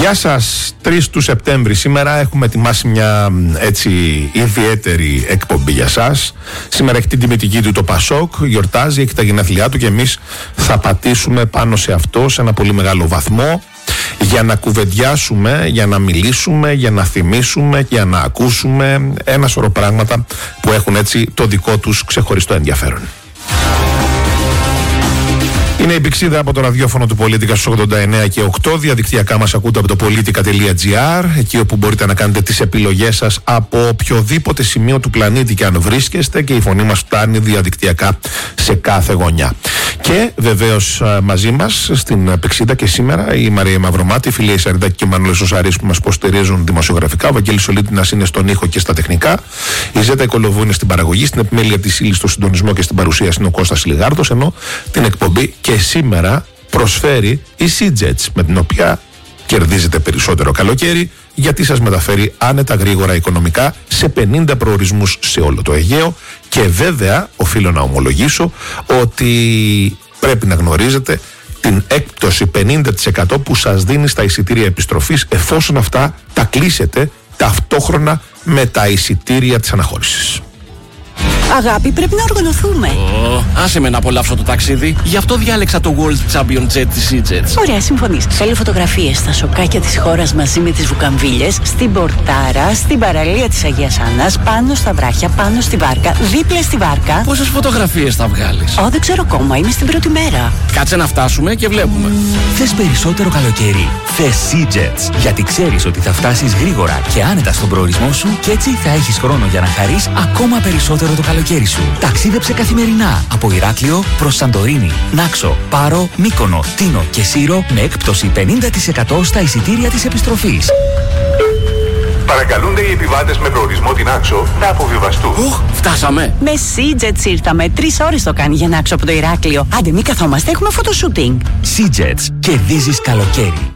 Γεια σας, 3 του Σεπτέμβρη. Σήμερα έχουμε ετοιμάσει μια έτσι ιδιαίτερη εκπομπή για σας. Σήμερα έχει την τιμητική του το Πασόκ, γιορτάζει, έχει τα γενέθλιά του και εμείς θα πατήσουμε πάνω σε αυτό σε ένα πολύ μεγάλο βαθμό για να κουβεντιάσουμε, για να μιλήσουμε, για να θυμίσουμε, για να ακούσουμε ένα σωρό πράγματα που έχουν έτσι το δικό τους ξεχωριστό ενδιαφέρον. Είναι η Πηξίδα από το ραδιόφωνο του Πολίτικα στους 89 και 8. Διαδικτυακά μας ακούτε από το politica.gr, εκεί όπου μπορείτε να κάνετε τις επιλογές σας από οποιοδήποτε σημείο του πλανήτη και αν βρίσκεστε, και η φωνή μας φτάνει διαδικτυακά σε κάθε γωνιά. Και βεβαίως μαζί μας στην Πηξίδα και σήμερα η Μαρία Μαυρομάτη, η Φιλία Ισαριδάκη και ο Μανώλης Οσαρής που μας υποστηρίζουν δημοσιογραφικά. Ο Βαγγέλης Ολίτινας είναι στον ήχο και στα τεχνικά. Η Ζέτα Οικολοβού είναι στην παραγωγή, στην επιμέλεια της ύλης, στο συντονισμό και στην παρουσίαση είναι ο Κώστας Λιγάρδος, ενώ την εκπομπή και σήμερα προσφέρει η SeaJets, με την οποία κερδίζετε περισσότερο καλοκαίρι, γιατί σας μεταφέρει άνετα, γρήγορα, οικονομικά σε 50 προορισμούς σε όλο το Αιγαίο. Και βέβαια οφείλω να ομολογήσω ότι πρέπει να γνωρίζετε την έκπτωση 50% που σας δίνει στα εισιτήρια επιστροφής, εφόσον αυτά τα κλείσετε ταυτόχρονα με τα εισιτήρια της αναχώρησης. Αγάπη, πρέπει να οργανωθούμε. Άσε με να απολαύσω το ταξίδι. Γι' αυτό διάλεξα το World Champion Jet της SeaJets. Ωραία, συμφωνείς. Θέλω φωτογραφίες στα σοκάκια της χώρας μαζί με τις βουκαμβίλες, στην Πορτάρα, στην παραλία της Αγίας Άννας, πάνω στα βράχια, πάνω στη βάρκα, δίπλα στη βάρκα. Πόσες φωτογραφίες θα βγάλεις? Δεν ξέρω ακόμα, είμαι στην πρώτη μέρα. Κάτσε να φτάσουμε και βλέπουμε. Θες περισσότερο καλοκαίρι? Θες SeaJets. Γιατί ξέρεις ότι θα φτάσεις γρήγορα και άνετα στον προορισμό σου και έτσι θα έχεις χρόνο για να χαρείς ακόμα περισσότερο το καλοκαίρι σου. Ταξίδεψε καθημερινά από Ηράκλειο προς Σαντορίνη, Νάξο, Πάρο, Μύκονο, Τίνο και Σύρο με έκπτωση 50% στα εισιτήρια της επιστροφής. Παρακαλούνται οι επιβάτες με προορισμό την Νάξο να αποβιβαστούν. Φτάσαμε. Με SeaJets ήρθαμε. 3 ώρες το κάνει για Νάξο από το Ηράκλειο. Άντε, μην καθόμαστε, έχουμε φωτοσούτινγκ. SeaJets. Κερδίζεις καλοκαίρι.